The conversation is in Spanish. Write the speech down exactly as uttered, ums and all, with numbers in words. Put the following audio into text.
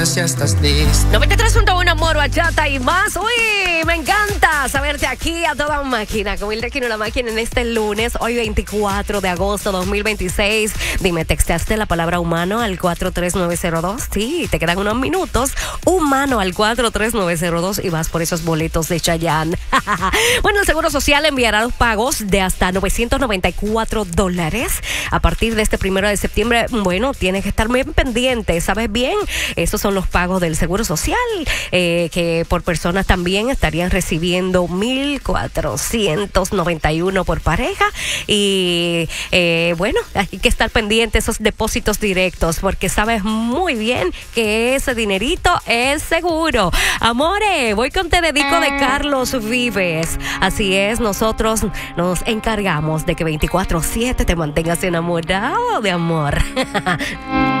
Ya estás listo. noventa y tres punto uno Amor, Bachata y más. Uy, me encanta saberte aquí a toda máquina. Con el Requino la máquina en este lunes, hoy veinticuatro de agosto dos mil veintiséis. Dime, ¿texteaste la palabra humano al cuatro tres nueve cero dos? Sí, te quedan unos minutos. Humano al cuatro tres nueve cero dos y vas por esos boletos de Chayanne. Bueno, el Seguro Social enviará los pagos de hasta novecientos noventa y cuatro dólares a partir de este primero de septiembre. Bueno, tienes que estar muy pendiente, ¿sabes bien? Esos son los pagos del Seguro Social, eh, que por personas también estarían recibiendo mil cuatrocientos noventa y uno por pareja. Y eh, bueno, hay que estar pendiente de esos depósitos directos, porque sabes muy bien que ese dinerito es seguro. Amore, voy con Te Dedico de Carlos Vives. Así es, nosotros nos encargamos de que veinticuatro siete te mantengas enamorado de amor.